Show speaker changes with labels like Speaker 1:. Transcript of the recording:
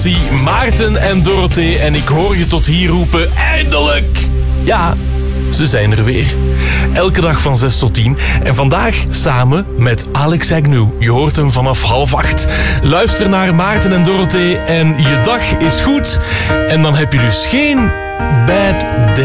Speaker 1: Zie Maarten en Dorothee en ik hoor je tot hier roepen, eindelijk! Ja, ze zijn er weer. Elke dag van 6 tot 10. En vandaag samen met Alex Agnew. Je hoort hem vanaf 7:30. Luister naar Maarten en Dorothee en je dag is goed. En dan heb je dus geen bad day.